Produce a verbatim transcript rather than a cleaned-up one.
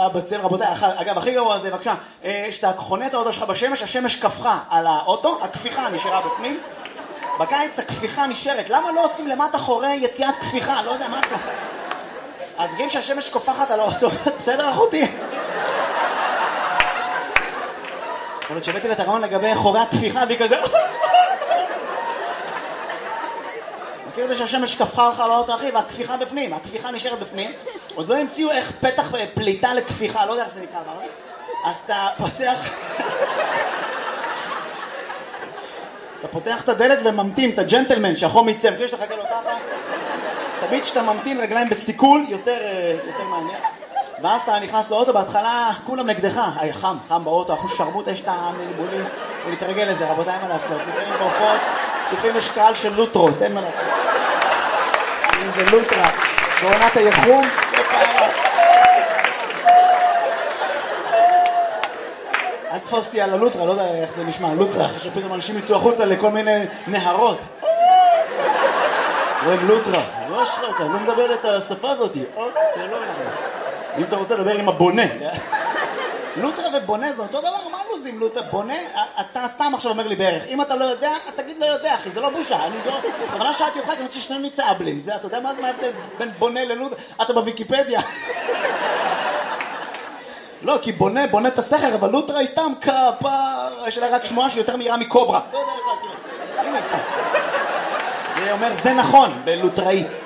היה בצל, רבותיי, אגב, הכי גרוע זה, בבקשה, שאתה חונה את האוטו שלך בשמש, השמש כפכה על האוטו, הכפיכה נשארה בפנים, בקיץ הכפיכה נשארת, למה לא עושים למטה חורי יציאת כפיכה? לא יודע, מה אתה? אז מכירים שהשמש כופחת על האוטו, בסדר אחותי? יכול להיות שהבאתי לתרעון לגבי חורי הכפיכה, והיא כזה... מכיר את זה שהשמש כפכה לך על האוטו, אחי, והכפיכה בפנים, הכפיכה נשארת בפנים, עוד לא המציאו איך פתח פליטה לכפיכה, לא יודע איך זה נקרא, אז אתה פותח... אתה פותח את הדלת וממתין, את הג'נטלמן שהחום יצא, מכיר שאתה חכה לו ככה? תמיד שאתה ממתין רגליים בסיכול, יותר, יותר מעניין. ואז אתה נכנס לאוטו, בהתחלה כולם נגדך, היה חם, חם באוטו, אחוז שרמוט, יש את המלבולים, ולהתרגל לזה, רבותיי, מה לעשות? לפעמים בהופעות, לפעמים יש קהל של לוטרות, אין מה לעשות. אם זה לוטרה, בעונת היחום, לא פעם. אל תפוסתי על הלוטרה, לא יודע איך זה נשמע, לוטרה, שפתאום אנשים יצאו החוצה לכל מיני נהרות. רואים לוטרה, לא שלך, לא מדבר את השפה הזאת. אם אתה רוצה לדבר עם הבונה. לוטרה ובונה זה אותו דבר, מה לוזים לוטרה? בונה, אתה סתם עכשיו אומר לי בערך. אם אתה לא יודע, תגיד לא יודע, אחי, זה לא בושה. אני לא... בכוונה שאלתי אותך, כי אני רוצה ששנינו נצא אבלים. זה, אתה יודע מה זה ההבדל בין בונה ללוטרה? אתה בוויקיפדיה. לא, כי בונה, בונה את הסכר, אבל לוטרה היא סתם כפר, יש לה רק שמועה שיותר מהירה מקוברה. לא יודע, הנה פה. זה אומר, זה נכון, בלוטראית.